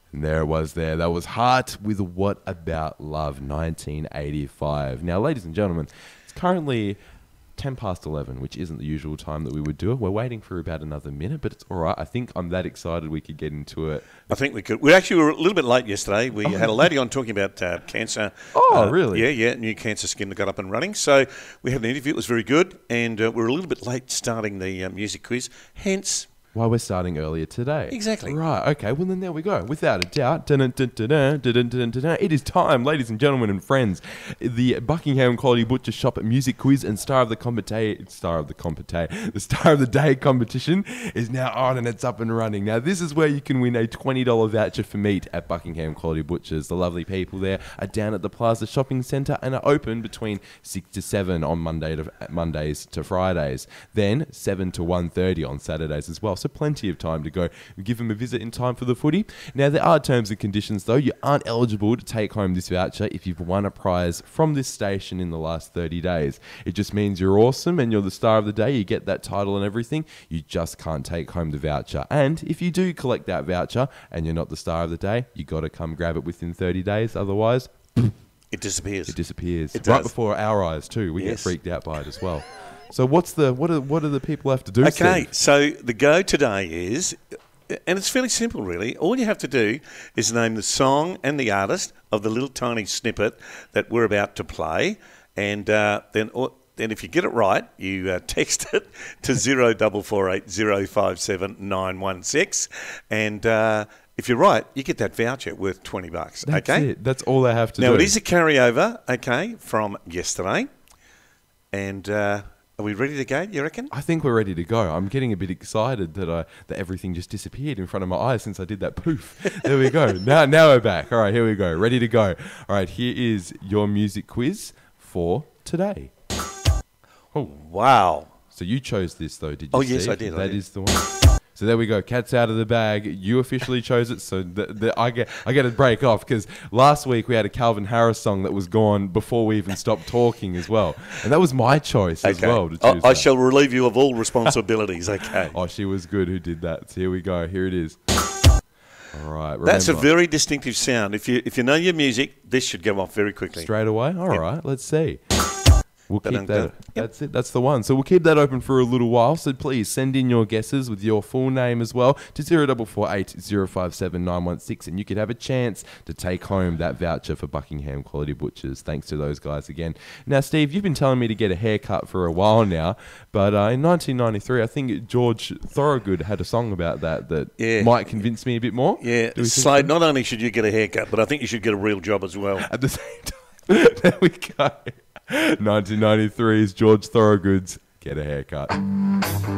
And there it was there. That was Heart with What About Love, 1985. Now, ladies and gentlemen, it's currently 10 past 11, which isn't the usual time that we would do it. We're waiting for about another minute, but it's all right. I think I'm that excited we could get into it. I think we could. We actually were a little bit late yesterday. We had a lady on talking about cancer. Oh, really? Yeah, new cancer scheme that got up and running. So we had an interview. It was very good, and we're a little bit late starting the music quiz. Hence, Why we're starting earlier today. Exactly. Right, okay, well then there we go. Without a doubt, it is time, ladies and gentlemen and friends. The Buckingham Quality Butcher Shop Music Quiz and Star of the Day competition is now on and it's up and running. Now this is where you can win a $20 voucher for meat at Buckingham Quality Butchers. The lovely people there are down at the Plaza Shopping Centre and are open between 6 to 7 on Mondays to Fridays. Then 7 to 1:30 on Saturdays as well. So plenty of time to go. Give them a visit in time for the footy. Now, there are terms and conditions, though. You aren't eligible to take home this voucher if you've won a prize from this station in the last 30 days. It just means you're awesome and you're the star of the day. You get that title and everything. You just can't take home the voucher. And if you do collect that voucher and you're not the star of the day, you got to come grab it within 30 days. Otherwise, it disappears. It disappears. It right does. before our eyes, too. We get Yes. freaked out by it as well. So what do the people have to do, Okay, Steve? so the go today is, and it's fairly simple really, all you have to do is name the song and the artist of the little tiny snippet that we're about to play, and then if you get it right, you text it to 0448 057 916, and if you're right, you get that voucher worth $20. That's okay? it. That's all they have to do. Now, it is a carryover, okay, from yesterday, and... are we ready to go, you reckon? I think we're ready to go. I'm getting a bit excited that everything just disappeared in front of my eyes since I did that poof. There we go. Now we're back. All right, here we go. Ready to go. All right, here is your music quiz for today. Oh, Wow. so you chose this though, did you? Oh, yes, Steve? I did. That is the one. So there we go. Cat's out of the bag. You officially chose it, so I get to break off because last week we had a Calvin Harris song that was gone before we even stopped talking as well, and that was my choice as well to choose. I shall relieve you of all responsibilities. Okay. Oh, she was good who did that. So here we go. Here it is. All right. That's a remember, very distinctive sound. If you know your music, this should go off very quickly. straight away. All right. Let's see. We'll keep that. Yep. That's it. That's the one. So we'll keep that open for a little while. So please send in your guesses with your full name as well to 0448 057 916, and you could have a chance to take home that voucher for Buckingham Quality Butchers. Thanks to those guys again. Now, Steve, you've been telling me to get a haircut for a while now, but in 1993, I think George Thorogood had a song about that Yeah. might convince me a bit more. Yeah, Do we think Slade, not only should you get a haircut, but I think you should get a real job as well. at the same time? There we go. 1993's George Thorogood's Get a Haircut.